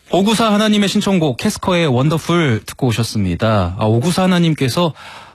오구사 하나님의 신청곡 캐스커의 원더풀 듣고 오셨습니다. 오구사 하나님께서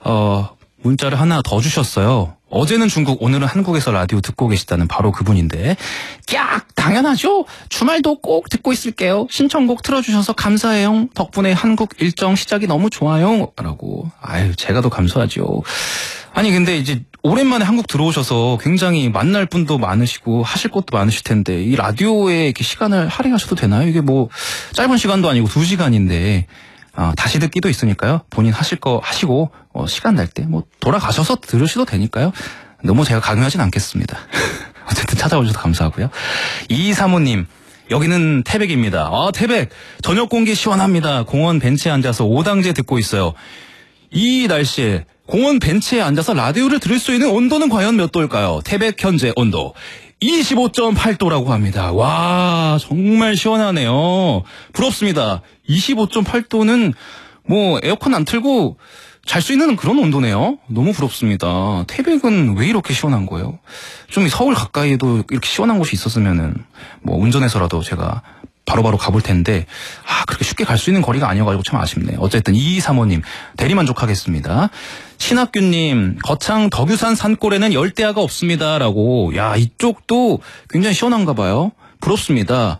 문자를 하나 더 주셨어요. 어제는 중국, 오늘은 한국에서 라디오 듣고 계시다는 바로 그분인데, 깍! 당연하죠? 주말도 꼭 듣고 있을게요. 신청곡 틀어주셔서 감사해요. 덕분에 한국 일정 시작이 너무 좋아요. 라고. 아유, 제가 더 감사하죠. 아니, 근데 이제 오랜만에 한국 들어오셔서 굉장히 만날 분도 많으시고 하실 것도 많으실 텐데, 이 라디오에 이렇게 시간을 할애하셔도 되나요? 이게 뭐, 짧은 시간도 아니고 2시간인데, 다시 듣기도 있으니까요. 본인 하실 거 하시고, 시간 날 때, 뭐, 돌아가셔서 들으셔도 되니까요. 너무 제가 강요하진 않겠습니다. 어쨌든 찾아오셔서 감사하고요. 2235님, 여기는 태백입니다. 태백! 저녁 공기 시원합니다. 공원 벤치에 앉아서 오당제 듣고 있어요. 이 날씨에 공원 벤치에 앉아서 라디오를 들을 수 있는 온도는 과연 몇 도일까요? 태백 현재 온도 25.8도라고 합니다. 와, 정말 시원하네요. 부럽습니다. 25.8도는 뭐 에어컨 안 틀고 잘 수 있는 그런 온도네요. 너무 부럽습니다. 태백은 왜 이렇게 시원한 거예요? 좀 서울 가까이에도 이렇게 시원한 곳이 있었으면은 뭐 운전해서라도 제가 바로바로 가볼 텐데, 그렇게 쉽게 갈 수 있는 거리가 아니어가지고 참 아쉽네요. 어쨌든 2235님 대리만족하겠습니다. 신학규님, 거창 덕유산 산골에는 열대야가 없습니다. 라고. 야, 이쪽도 굉장히 시원한가 봐요. 부럽습니다.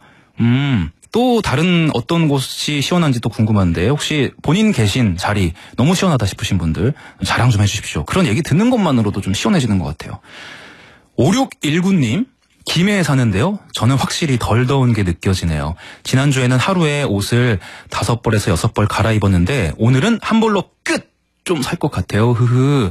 또 다른 어떤 곳이 시원한지 또 궁금한데, 혹시 본인 계신 자리 너무 시원하다 싶으신 분들 자랑 좀 해주십시오. 그런 얘기 듣는 것만으로도 좀 시원해지는 것 같아요. 5619님, 김해에 사는데요. 저는 확실히 덜 더운 게 느껴지네요. 지난주에는 하루에 옷을 5벌에서 6벌 갈아입었는데 오늘은 한 벌로 끝! 좀 살 것 같아요. 흐흐.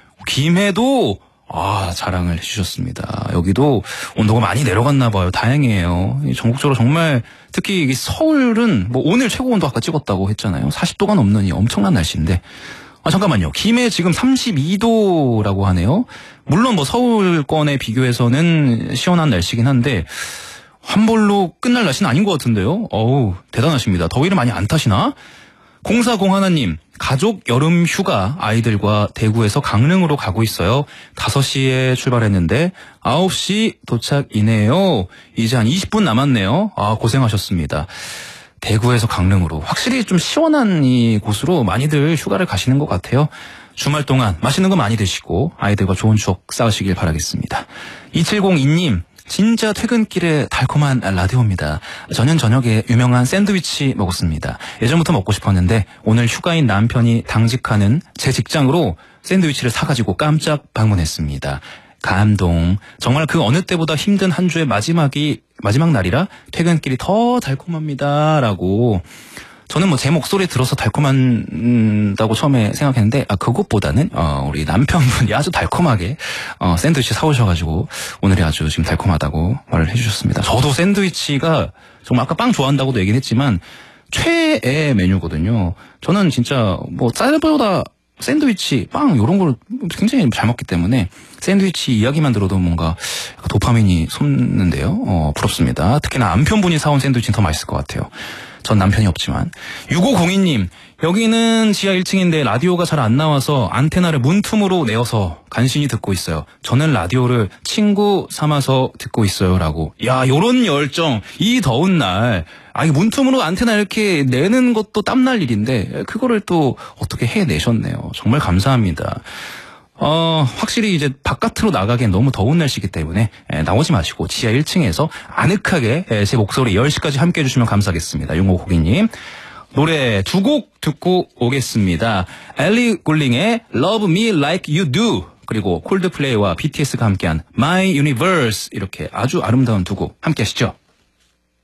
김해도 자랑을 해주셨습니다. 여기도 온도가 많이 내려갔나 봐요. 다행이에요. 전국적으로 정말 특히 서울은 뭐 오늘 최고 온도 아까 찍었다고 했잖아요. 40도가 넘는 이 엄청난 날씨인데, 잠깐만요. 김해 지금 32도라고 하네요. 물론 뭐 서울권에 비교해서는 시원한 날씨긴 한데 한 벌로 끝날 날씨는 아닌 것 같은데요. 대단하십니다. 더위를 많이 안 타시나? 0401님, 가족 여름 휴가 아이들과 대구에서 강릉으로 가고 있어요. 5시에 출발했는데 9시 도착이네요. 이제 한 20분 남았네요. 고생하셨습니다. 대구에서 강릉으로 확실히 좀 시원한 이 곳으로 많이들 휴가를 가시는 것 같아요. 주말 동안 맛있는 거 많이 드시고 아이들과 좋은 추억 쌓으시길 바라겠습니다. 2702님, 진짜 퇴근길에 달콤한 라디오입니다. 저는 저녁에 유명한 샌드위치 먹었습니다. 예전부터 먹고 싶었는데 오늘 휴가인 남편이 당직하는 제 직장으로 샌드위치를 사가지고 깜짝 방문했습니다. 감동. 정말 그 어느 때보다 힘든 한 주의 마지막 날이라 퇴근길이 더 달콤합니다. 라고. 저는 뭐 제 목소리 들어서 달콤한다고 처음에 생각했는데, 그것보다는, 우리 남편분이 아주 달콤하게, 샌드위치 사오셔가지고, 오늘이 아주 지금 달콤하다고 말을 해주셨습니다. 저도 샌드위치가, 정말 아까 빵 좋아한다고도 얘기는 했지만, 최애 메뉴거든요. 저는 진짜, 뭐, 쌀보다 샌드위치, 빵, 요런 걸 굉장히 잘 먹기 때문에, 샌드위치 이야기만 들어도 뭔가 도파민이 솟는데요. 부럽습니다. 특히나 남편분이 사온 샌드위치는 더 맛있을 것 같아요. 전 남편이 없지만. 6502님, 여기는 지하 1층인데 라디오가 잘 안 나와서 안테나를 문틈으로 내어서 간신히 듣고 있어요. 저는 라디오를 친구 삼아서 듣고 있어요. 라고. 야, 요런 열정, 이 더운 날, 이 문틈으로 안테나 이렇게 내는 것도 땀날 일인데, 그거를 또 어떻게 해내셨네요. 정말 감사합니다. 확실히 이제 바깥으로 나가기엔 너무 더운 날씨이기 때문에 나오지 마시고 지하 1층에서 아늑하게 제 목소리 10시까지 함께 해주시면 감사하겠습니다. 용호고기님. 노래 2곡 듣고 오겠습니다. 엘리 굴링의 Love Me Like You Do, 그리고 콜드플레이와 BTS가 함께한 My Universe, 이렇게 아주 아름다운 2곡 함께 하시죠.